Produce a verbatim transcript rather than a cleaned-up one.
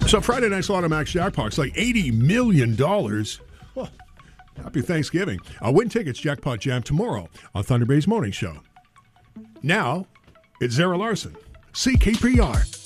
So Friday night's Lotto Max jackpot's like eighty million dollars. Well, happy Thanksgiving. I'll win tickets Jackpot Jam tomorrow on Thunder Bay's Morning Show. Now, it's Zara Larson, C K P R.